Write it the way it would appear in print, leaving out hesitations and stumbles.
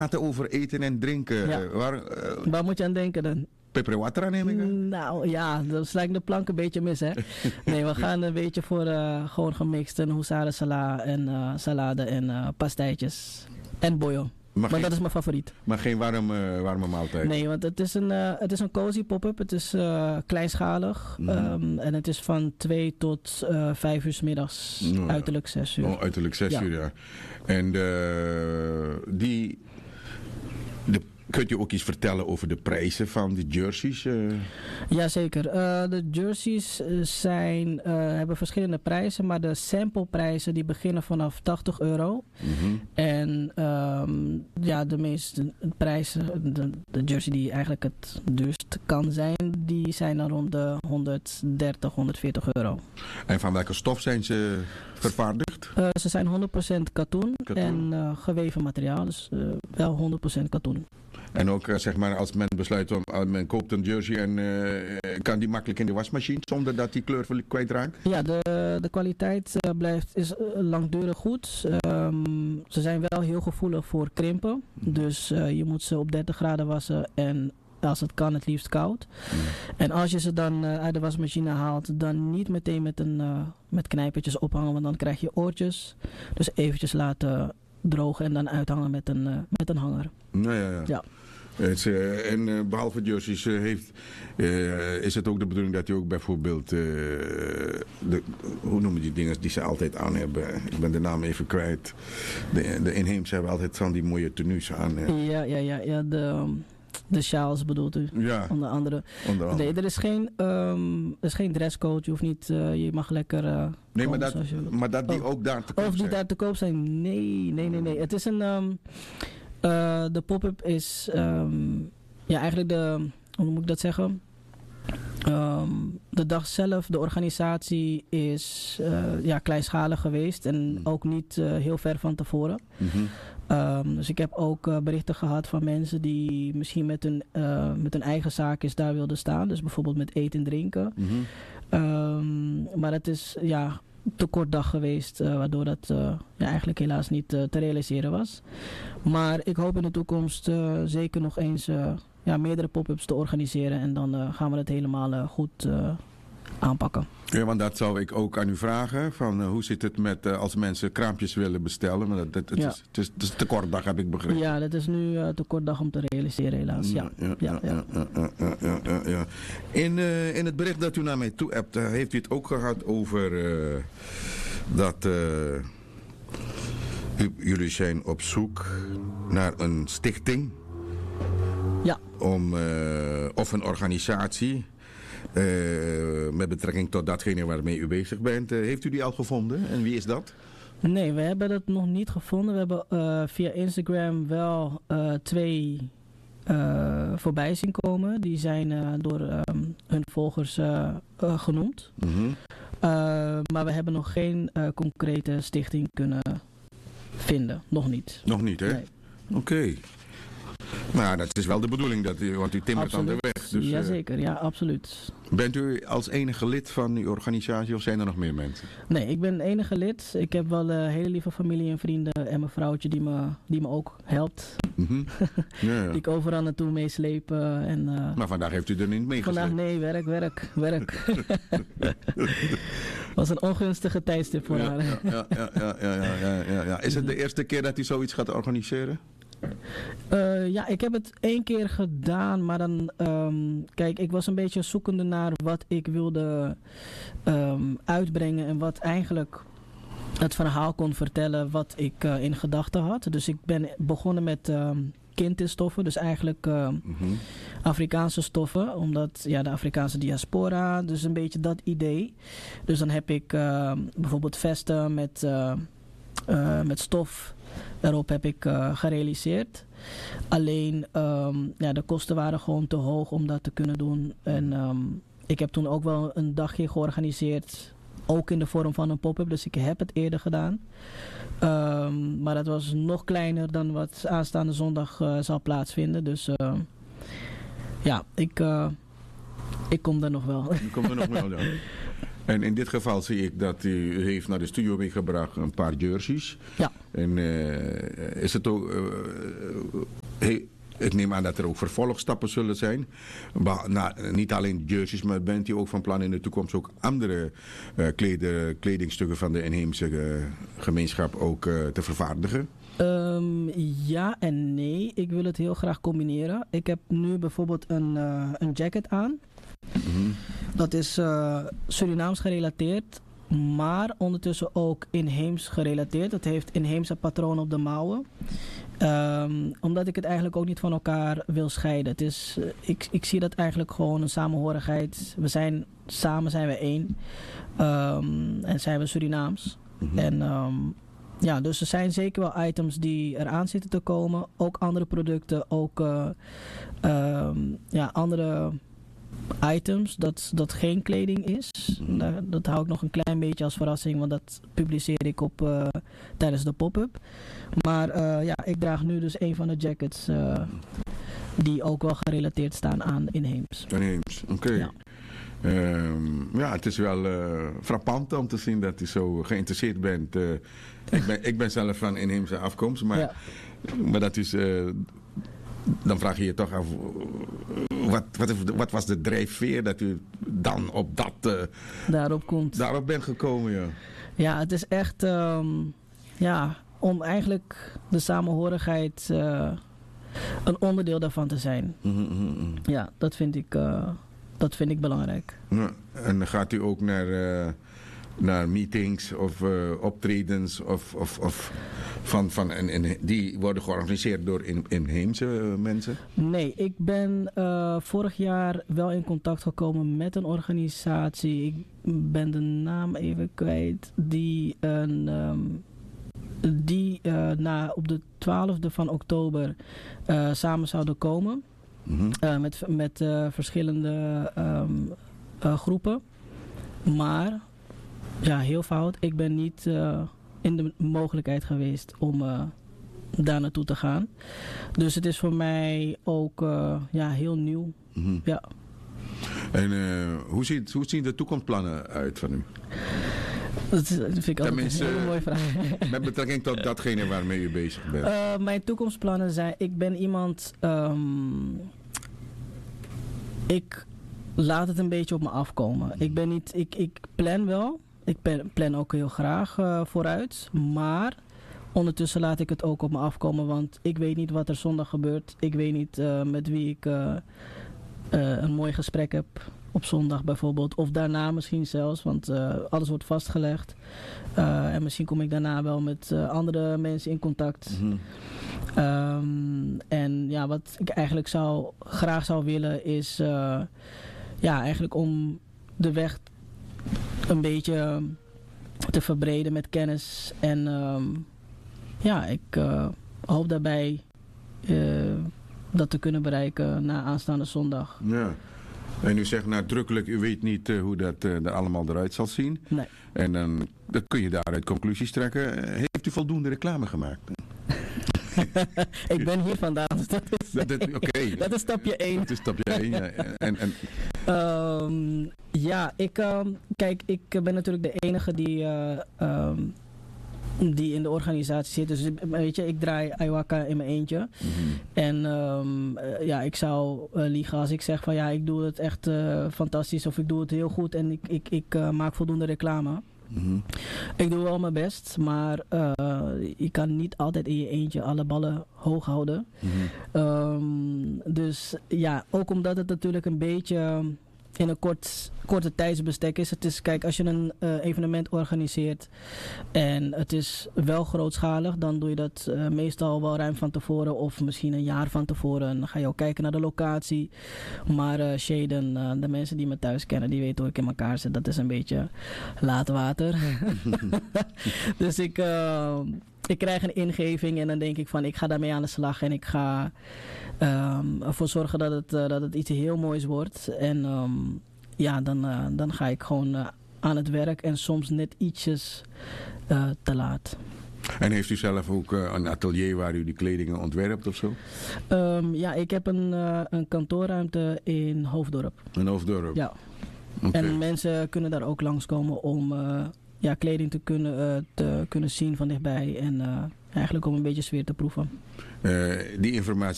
praten over eten en drinken. Ja. Waar moet je aan denken dan? Peper Watra neem ik aan? Nou ja, dan sla ik de plank een beetje mis, hè. Nee, we gaan een beetje voor gewoon gemixt en houssaren salade en pastijtjes. En bouillon. Maar dat is mijn favoriet. Maar geen warme maaltijd? Nee, want het is een cozy pop-up. Het is kleinschalig. En het is van 2 tot 5 uur 's middags. Nou, uiterlijk 6 uur. Oh, uiterlijk 6 uur, ja. En kun je ook iets vertellen over de prijzen van de jerseys? Jazeker. De jerseys hebben verschillende prijzen, maar de sampleprijzen die beginnen vanaf €80. En de meeste prijzen, de jersey die eigenlijk het duurst kan zijn, die zijn dan rond de €130, €140. En van welke stof zijn ze vervaardigd? Ze zijn 100% katoen en geweven materiaal, dus wel 100% katoen. En ook zeg maar als men besluit men koopt een jersey en kan die makkelijk in de wasmachine zonder dat die kleur kwijtraakt? Ja, de kwaliteit is langdurig goed. Ze zijn wel heel gevoelig voor krimpen. Dus je moet ze op 30 graden wassen en als het kan het liefst koud. En als je ze dan uit de wasmachine haalt, dan niet meteen met knijpertjes ophangen, want dan krijg je oortjes. Dus eventjes laten drogen en dan uithangen met een hanger. Nou ja. En behalve jerseys is het ook de bedoeling dat je ook bijvoorbeeld hoe noemen die dingen die ze altijd aan hebben? Ik ben de naam even kwijt. De inheemse hebben altijd van die mooie tenues aan. Ja, de sjaals bedoelt u? Ja. Onder andere. Nee, er is geen dresscode. Je hoeft niet, je mag lekker... nee, maar dat die ook daar te koop zijn? Of die daar te koop zijn? Nee. Het is de pop-up is eigenlijk hoe moet ik dat zeggen? De dag zelf, de organisatie is kleinschalig geweest en ook niet heel ver van tevoren. Dus ik heb ook berichten gehad van mensen die misschien met hun eigen zaakjes daar wilden staan. Dus bijvoorbeeld met eten en drinken. Maar het is te kort dag geweest, waardoor dat eigenlijk helaas niet te realiseren was. Maar ik hoop in de toekomst zeker nog eens meerdere pop-ups te organiseren en dan gaan we het helemaal goed aanpakken. Ja, want dat zou ik ook aan u vragen. Van, hoe zit het met als mensen kraampjes willen bestellen? Maar het is te kort dag, heb ik begrepen. Ja, dat is nu te kort dag om te realiseren, helaas. Ja. In het bericht dat u naar mij toe hebt, heeft u het ook gehad over dat jullie zijn op zoek naar een stichting. Ja. Of een organisatie. Met betrekking tot datgene waarmee u bezig bent. Heeft u die al gevonden? En wie is dat? Nee, we hebben dat nog niet gevonden. We hebben via Instagram wel 2 voorbij zien komen. Die zijn door hun volgers genoemd. Maar we hebben nog geen concrete stichting kunnen vinden. Nog niet. Nog niet, hè? Nee. Oké. Nou, dat is wel de bedoeling, want u timmert aan de weg. Dus, jazeker, ja, absoluut. Bent u als enige lid van uw organisatie of zijn er nog meer mensen? Nee, ik ben enige lid. Ik heb wel hele lieve familie en vrienden en mijn vrouwtje die me ook helpt. Die ik overal naartoe meesleep. Maar vandaag heeft u er niet meegesleept? Vandaag nee, werk. Was een ongunstige tijdstip voor haar. Ja. Is het de eerste keer dat u zoiets gaat organiseren? Ik heb het 1 keer gedaan, maar dan, kijk, ik was een beetje zoekende naar wat ik wilde uitbrengen en wat eigenlijk het verhaal kon vertellen wat ik in gedachten had. Dus ik ben begonnen met kinderstoffen, dus eigenlijk Afrikaanse stoffen, omdat de Afrikaanse diaspora, dus een beetje dat idee. Dus dan heb ik bijvoorbeeld vesten met stof. Daarop heb ik gerealiseerd. Alleen de kosten waren gewoon te hoog om dat te kunnen doen. En ik heb toen ook wel een dagje georganiseerd. Ook in de vorm van een pop-up. Dus ik heb het eerder gedaan. Maar dat was nog kleiner dan wat aanstaande zondag zal plaatsvinden. Dus ik kom er nog wel. U komt er nog wel, ja. En in dit geval zie ik dat u heeft naar de studio meegebracht een paar jerseys. Ja. En is het ook... ik neem aan dat er ook vervolgstappen zullen zijn. Niet alleen jerseys, maar bent u ook van plan in de toekomst ook andere kledingstukken van de inheemse gemeenschap ook te vervaardigen? Ja en nee. Ik wil het heel graag combineren. Ik heb nu bijvoorbeeld een jacket aan. Mm-hmm. Dat is Surinaams gerelateerd, maar ondertussen ook inheems gerelateerd. Het heeft inheemse patronen op de mouwen. Omdat ik het eigenlijk ook niet van elkaar wil scheiden. Het is, ik zie dat eigenlijk gewoon een samenhorigheid. Samen zijn we één. En zijn we Surinaams. Mm-hmm. En ja, dus er zijn zeker wel items die eraan zitten te komen. Ook andere producten, ook andere items dat geen kleding is. Dat hou ik nog een klein beetje als verrassing, want dat publiceer ik tijdens de pop-up. Maar ik draag nu dus een van de jackets die ook wel gerelateerd staan aan inheems. Inheems, oké. Ja. Het is wel frappant om te zien dat u zo geïnteresseerd bent. Ik ben zelf van inheemse afkomst, maar dat is... dan vraag je je toch af, wat was de drijfveer dat u dan op dat... Daarop bent gekomen, ja. Ja, het is echt... om eigenlijk de samenhorigheid een onderdeel daarvan te zijn. Mm-hmm. Ja, dat vind ik belangrijk. Ja, en gaat u ook naar meetings of optredens die worden georganiseerd door inheemse mensen? Nee, ik ben vorig jaar wel in contact gekomen met een organisatie. Ik ben de naam even kwijt. Op de 12e van oktober samen zouden komen. Mm-hmm. Met verschillende groepen. Maar, ja, heel fout. Ik ben niet in de mogelijkheid geweest om daar naartoe te gaan. Dus het is voor mij ook heel nieuw. Mm-hmm. Ja. En hoe zien de toekomstplannen uit van u? Dat vind ik altijd een hele mooie vraag. Met betrekking tot datgene waarmee u bezig bent. Mijn toekomstplannen zijn... Ik ben iemand... ik laat het een beetje op me afkomen. Ik plan wel. Ik plan ook heel graag vooruit. Maar ondertussen laat ik het ook op me afkomen. Want ik weet niet wat er zondag gebeurt. Ik weet niet met wie ik een mooi gesprek heb op zondag bijvoorbeeld. Of daarna misschien zelfs. Want alles wordt vastgelegd. En misschien kom ik daarna wel met andere mensen in contact. Mm-hmm. En ja, wat ik eigenlijk graag zou willen is... eigenlijk om de weg een beetje te verbreden met kennis. En ik hoop daarbij dat te kunnen bereiken na aanstaande zondag. Ja. En u zegt nadrukkelijk, u weet niet hoe dat er allemaal eruit zal zien. Nee. En dan kun je daaruit conclusies trekken. Heeft u voldoende reclame gemaakt? Ik ben hier vandaan, dus dat is stapje 1. Dat is stapje 1, ja. Kijk, ik ben natuurlijk de enige die in de organisatie zit. Dus weet je, ik draai Aiwaka in mijn eentje. Mm-hmm. En ik zou liegen als ik zeg van ja, ik doe het echt fantastisch of ik doe het heel goed en ik maak voldoende reclame. Mm-hmm. Ik doe wel mijn best, maar je kan niet altijd in je eentje alle ballen hoog houden. Mm-hmm. Dus ja, ook omdat het natuurlijk een beetje in een korte tijdsbestek is. Het is, kijk, als je een evenement organiseert en het is wel grootschalig, dan doe je dat meestal wel ruim van tevoren of misschien een jaar van tevoren. Dan ga je ook kijken naar de locatie. Maar Shaden, de mensen die me thuis kennen, die weten hoe ik in elkaar zit. Dat is een beetje laat water. Dus ik krijg een ingeving en dan denk ik van ik ga daarmee aan de slag en ik ga ervoor zorgen dat het iets heel moois wordt. En dan ga ik gewoon aan het werk en soms net ietsjes te laat. En heeft u zelf ook een atelier waar u die kledingen ontwerpt of zo? Ik heb een kantoorruimte in Hoofddorp. In Hoofddorp? Ja. Okay. En mensen kunnen daar ook langskomen om kleding te kunnen zien van dichtbij. En eigenlijk om een beetje sfeer te proeven. Die informatie